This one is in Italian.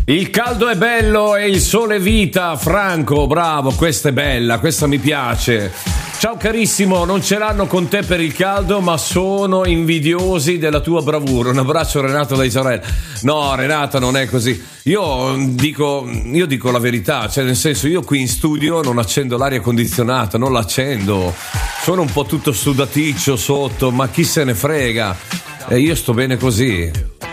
Il caldo è bello e il sole è vita, Franco, bravo, questa è bella, questa mi piace. Ciao carissimo, non ce l'hanno con te per il caldo, ma sono invidiosi della tua bravura. Un abbraccio Renato da Israele. No, Renato, non è così. Io dico la verità, cioè nel senso, io qui in studio non accendo l'aria condizionata, non l'accendo. Sono un po' tutto sudaticcio sotto, ma chi se ne frega. E io sto bene così.